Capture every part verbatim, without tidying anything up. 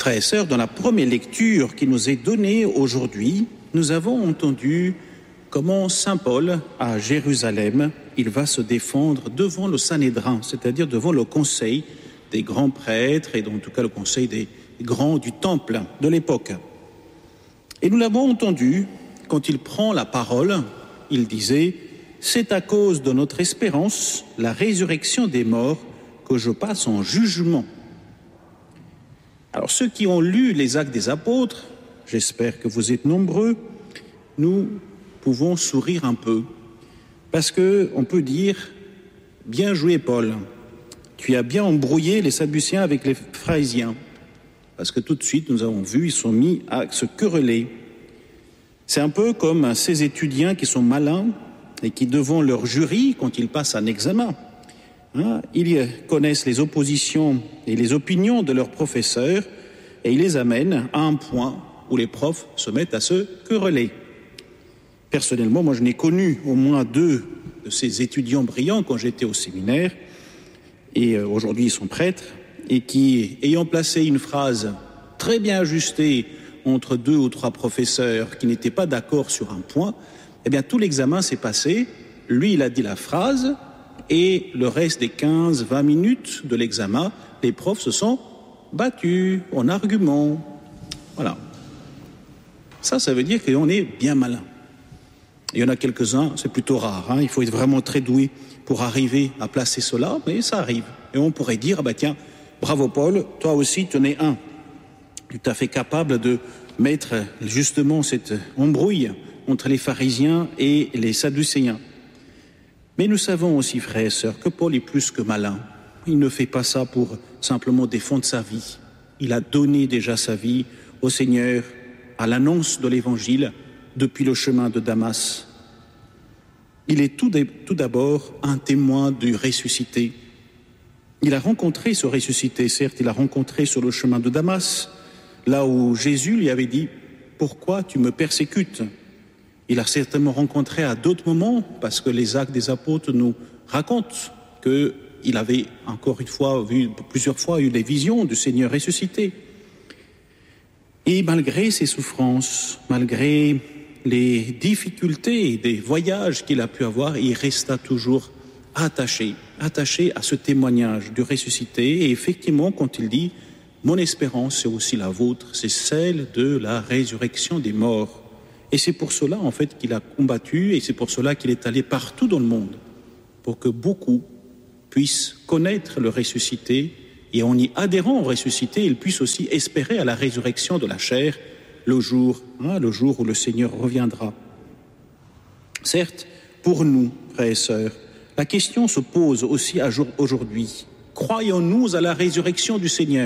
Frères et sœurs, dans la première lecture qui nous est donnée aujourd'hui, nous avons entendu comment saint Paul, à Jérusalem, il va se défendre devant le Sanhédrin, c'est-à-dire devant le conseil des grands prêtres et en tout cas le conseil des grands du temple de l'époque. Et nous l'avons entendu, quand il prend la parole, il disait « C'est à cause de notre espérance, la résurrection des morts, que je passe en jugement. » Alors ceux qui ont lu les Actes des Apôtres, j'espère que vous êtes nombreux, nous pouvons sourire un peu, parce qu'on peut dire « Bien joué Paul, tu as bien embrouillé les Sadducéens avec les Pharisiens », parce que tout de suite nous avons vu, ils sont mis à se quereller. C'est un peu comme ces étudiants qui sont malins et qui, devant leur jury, quand ils passent un examen, hein, ils connaissent les oppositions et les opinions de leurs professeurs et ils les amènent à un point où les profs se mettent à se quereller. Personnellement, moi je n'ai connu au moins deux de ces étudiants brillants quand j'étais au séminaire, et euh, aujourd'hui ils sont prêtres, et qui, ayant placé une phrase très bien ajustée entre deux ou trois professeurs qui n'étaient pas d'accord sur un point, eh bien tout l'examen s'est passé, lui il a dit la phrase, et le reste des quinze à vingt minutes de l'examen, les profs se sont battus en argument. Voilà. Ça, ça veut dire qu'on est bien malin. Il y en a quelques-uns, c'est plutôt rare, hein, il faut être vraiment très doué pour arriver à placer cela, mais ça arrive. Et on pourrait dire, ah bah tiens, bravo Paul, toi aussi tu en es un. Tout à fait capable de mettre justement cette embrouille entre les pharisiens et les sadducéens. Mais nous savons aussi, frères et sœurs, que Paul est plus que malin. Il ne fait pas ça pour simplement défendre sa vie. Il a donné déjà sa vie au Seigneur à l'annonce de l'Évangile depuis le chemin de Damas. Il est tout d'abord un témoin du ressuscité. Il a rencontré ce ressuscité, certes, il a rencontré sur le chemin de Damas, là où Jésus lui avait dit « Pourquoi tu me persécutes ?» Il a certainement rencontré à d'autres moments, parce que les Actes des Apôtres nous racontent qu'il avait encore une fois vu, plusieurs fois eu des visions du Seigneur ressuscité. Et malgré ses souffrances, malgré les difficultés des voyages qu'il a pu avoir, il resta toujours attaché, attaché à ce témoignage du ressuscité. Et effectivement, quand il dit « Mon espérance, c'est aussi la vôtre, c'est celle de la résurrection des morts ». Et c'est pour cela, en fait, qu'il a combattu et c'est pour cela qu'il est allé partout dans le monde, pour que beaucoup puissent connaître le ressuscité et en y adhérant au ressuscité, ils puissent aussi espérer à la résurrection de la chair le jour, hein, le jour où le Seigneur reviendra. Certes, pour nous, frères et sœurs, la question se pose aussi à jour aujourd'hui. Croyons-nous à la résurrection du Seigneur ?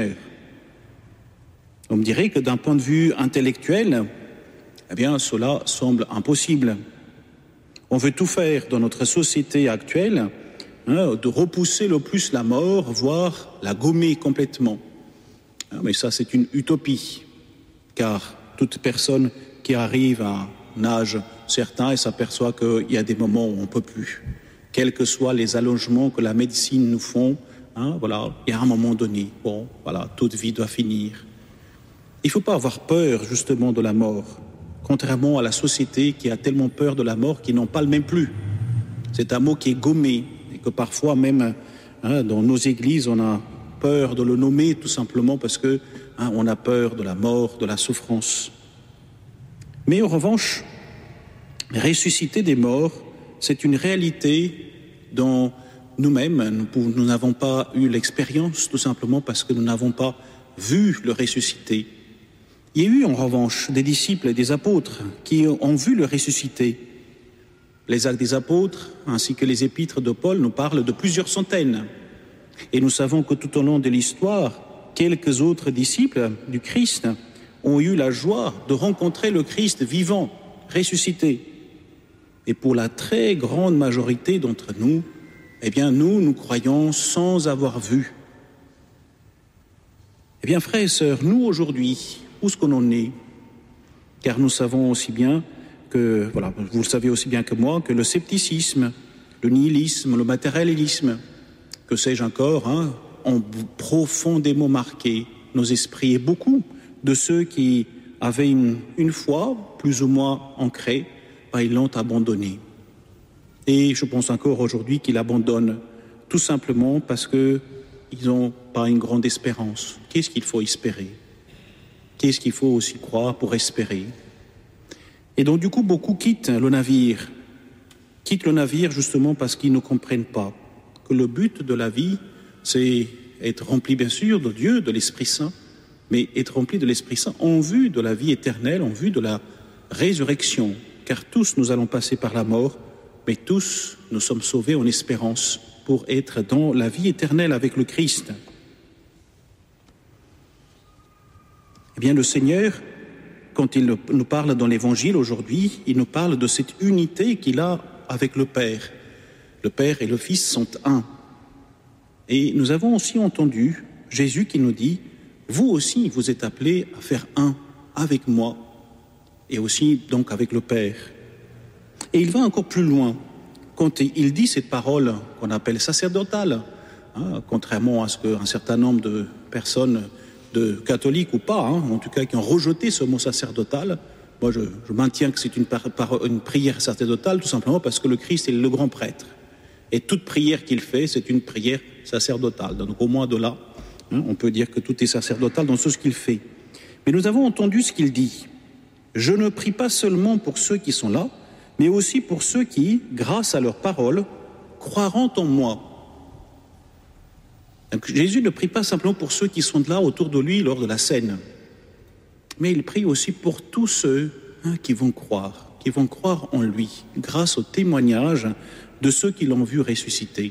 On me dirait que d'un point de vue intellectuel, eh bien, cela semble impossible. On veut tout faire dans notre société actuelle, hein, de repousser le plus la mort, voire la gommer complètement. Hein, mais ça, c'est une utopie, car toute personne qui arrive à un âge certain et s'aperçoit qu'il y a des moments où on ne peut plus, quels que soient les allongements que la médecine nous font, hein, voilà, il y a un moment donné, bon, voilà, toute vie doit finir. Il ne faut pas avoir peur, justement, de la mort. Contrairement à la société qui a tellement peur de la mort qu'ils n'en parle même plus. C'est un mot qui est gommé et que parfois même hein, dans nos églises on a peur de le nommer tout simplement parce que hein, on a peur de la mort, de la souffrance. Mais en revanche, ressusciter des morts, c'est une réalité dont nous-mêmes nous n'avons pas eu l'expérience tout simplement parce que nous n'avons pas vu le ressuscité. Il y a eu en revanche des disciples et des apôtres qui ont vu le ressuscité. Les Actes des Apôtres ainsi que les épîtres de Paul nous parlent de plusieurs centaines. Et nous savons que tout au long de l'histoire, quelques autres disciples du Christ ont eu la joie de rencontrer le Christ vivant, ressuscité. Et pour la très grande majorité d'entre nous, eh bien nous, nous croyons sans avoir vu. Eh bien frères et sœurs, nous aujourd'hui, où est-ce qu'on en est ? Car nous savons aussi bien que, voilà, vous le savez aussi bien que moi, que le scepticisme, le nihilisme, le matérialisme, que sais-je encore, hein, ont profondément marqué nos esprits. Et beaucoup de ceux qui avaient une, une foi plus ou moins ancrée, ben, ils l'ont abandonné. Et je pense encore aujourd'hui qu'ils l'abandonnent tout simplement parce qu'ils n'ont pas une grande espérance. Qu'est-ce qu'il faut espérer? Qu'est-ce qu'il faut aussi croire pour espérer? Et donc du coup, beaucoup quittent le navire. Quittent le navire justement parce qu'ils ne comprennent pas que le but de la vie, c'est être rempli bien sûr de Dieu, de l'Esprit Saint, mais être rempli de l'Esprit Saint en vue de la vie éternelle, en vue de la résurrection. Car tous nous allons passer par la mort, mais tous nous sommes sauvés en espérance pour être dans la vie éternelle avec le Christ. Eh bien, le Seigneur, quand il nous parle dans l'Évangile aujourd'hui, il nous parle de cette unité qu'il a avec le Père. Le Père et le Fils sont un. Et nous avons aussi entendu Jésus qui nous dit « Vous aussi, vous êtes appelés à faire un avec moi et aussi donc avec le Père. » Et il va encore plus loin. Quand il dit cette parole qu'on appelle sacerdotale, hein, contrairement à ce qu'un certain nombre de personnes, de catholiques ou pas, hein, en tout cas qui ont rejeté ce mot sacerdotal, moi je, je maintiens que c'est une, par, par, une prière sacerdotale tout simplement parce que le Christ est le grand prêtre. Et toute prière qu'il fait, c'est une prière sacerdotale. Donc au moins de là, hein, on peut dire que tout est sacerdotal dans ce qu'il fait. Mais nous avons entendu ce qu'il dit. « Je ne prie pas seulement pour ceux qui sont là, mais aussi pour ceux qui, grâce à leur parole, croiront en moi. » Donc Jésus ne prie pas simplement pour ceux qui sont là autour de lui lors de la scène, mais il prie aussi pour tous ceux hein, qui vont croire, qui vont croire en lui, grâce au témoignage de ceux qui l'ont vu ressusciter.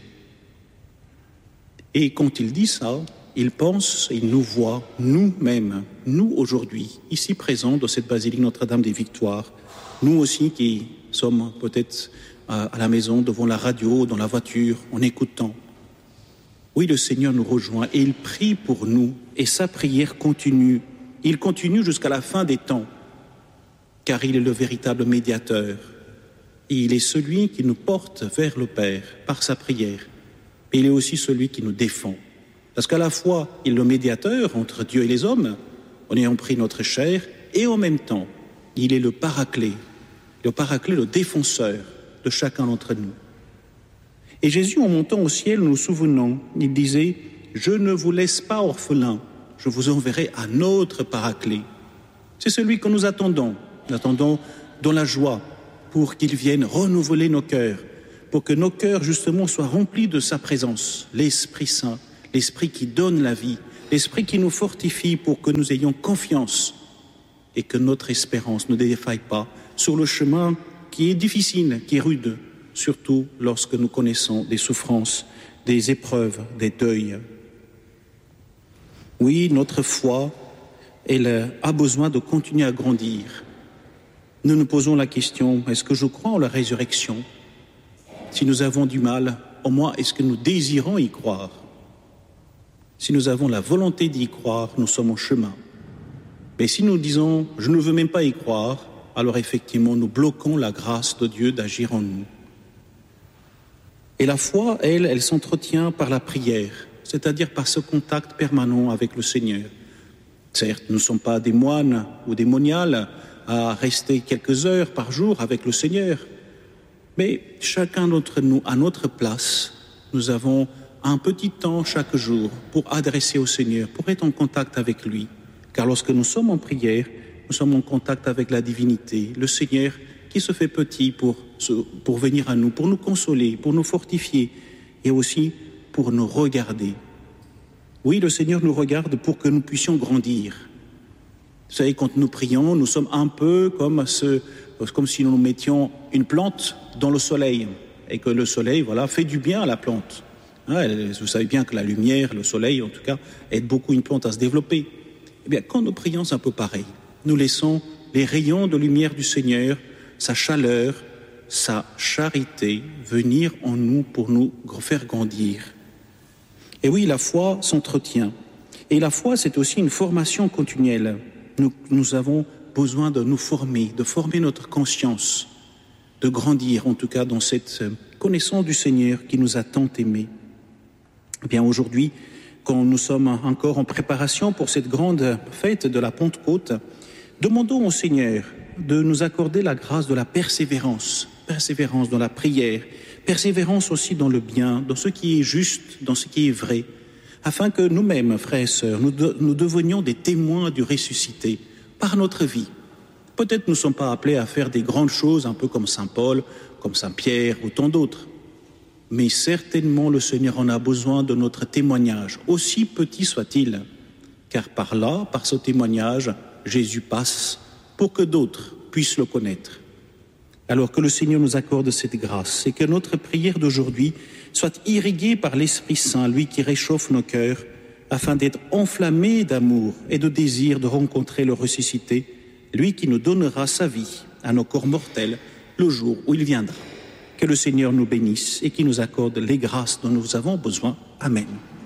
Et quand il dit ça, il pense, il nous voit, nous-mêmes, nous aujourd'hui, ici présents dans cette basilique Notre-Dame des Victoires, nous aussi qui sommes peut-être à la maison, devant la radio, dans la voiture, en écoutant. Oui, le Seigneur nous rejoint et il prie pour nous et sa prière continue. Il continue jusqu'à la fin des temps, car il est le véritable médiateur. Et il est celui qui nous porte vers le Père par sa prière. Et il est aussi celui qui nous défend. Parce qu'à la fois, il est le médiateur entre Dieu et les hommes, en ayant pris notre chair, et en même temps, il est le paraclet, le paraclet, le défenseur de chacun d'entre nous. Et Jésus, en montant au ciel, nous nous souvenons, il disait « Je ne vous laisse pas orphelins, je vous enverrai un autre paraclet. » C'est celui que nous attendons. Nous attendons dans la joie pour qu'il vienne renouveler nos cœurs, pour que nos cœurs, justement, soient remplis de sa présence, l'Esprit Saint, l'Esprit qui donne la vie, l'Esprit qui nous fortifie pour que nous ayons confiance et que notre espérance ne défaille pas sur le chemin qui est difficile, qui est rude, surtout lorsque nous connaissons des souffrances, des épreuves, des deuils. Oui, notre foi, elle a besoin de continuer à grandir. Nous nous posons la question, est-ce que je crois en la résurrection? Si nous avons du mal, au moins est-ce que nous désirons y croire? Si nous avons la volonté d'y croire, nous sommes en chemin. Mais si nous disons « je ne veux même pas y croire », alors effectivement nous bloquons la grâce de Dieu d'agir en nous. Et la foi, elle, elle s'entretient par la prière, c'est-à-dire par ce contact permanent avec le Seigneur. Certes, nous ne sommes pas des moines ou des moniales à rester quelques heures par jour avec le Seigneur, mais chacun d'entre nous, à notre place, nous avons un petit temps chaque jour pour adresser au Seigneur, pour être en contact avec lui. Car lorsque nous sommes en prière, nous sommes en contact avec la divinité, le Seigneur qui se fait petit pour, pour venir à nous, pour nous consoler, pour nous fortifier et aussi pour nous regarder. Oui, le Seigneur nous regarde pour que nous puissions grandir. Vous savez, quand nous prions, nous sommes un peu comme, ce, comme si nous mettions une plante dans le soleil et que le soleil voilà, fait du bien à la plante. Hein, vous savez bien que la lumière, le soleil en tout cas, aide beaucoup une plante à se développer. Eh bien, quand nous prions, c'est un peu pareil. Nous laissons les rayons de lumière du Seigneur, sa chaleur, sa charité venir en nous pour nous faire grandir. Et oui, la foi s'entretient. Et la foi, c'est aussi une formation continuelle. Nous, nous avons besoin de nous former, de former notre conscience, de grandir en tout cas dans cette connaissance du Seigneur qui nous a tant aimés. Eh bien, aujourd'hui, quand nous sommes encore en préparation pour cette grande fête de la Pentecôte, demandons au Seigneur de nous accorder la grâce de la persévérance, persévérance dans la prière, persévérance aussi dans le bien, dans ce qui est juste, dans ce qui est vrai, afin que nous-mêmes, frères et sœurs, nous, de, nous devenions des témoins du ressuscité par notre vie. Peut-être nous ne sommes pas appelés à faire des grandes choses, un peu comme saint Paul, comme saint Pierre ou tant d'autres. Mais certainement le Seigneur en a besoin de notre témoignage, aussi petit soit-il, car par là, par ce témoignage, Jésus passe pour que d'autres puissent le connaître. Alors que le Seigneur nous accorde cette grâce et que notre prière d'aujourd'hui soit irriguée par l'Esprit Saint, lui qui réchauffe nos cœurs, afin d'être enflammés d'amour et de désir de rencontrer le ressuscité, lui qui nous donnera sa vie à nos corps mortels le jour où il viendra. Que le Seigneur nous bénisse et qu'il nous accorde les grâces dont nous avons besoin. Amen.